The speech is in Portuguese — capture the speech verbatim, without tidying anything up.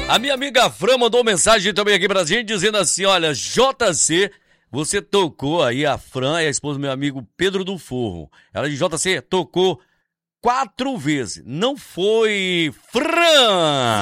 A minha amiga Fran mandou mensagem também aqui pra gente, dizendo assim, olha, J C, você tocou aí, a Fran, é a esposa do meu amigo Pedro do Forro. Ela de J C tocou quatro vezes. Não foi, Fran!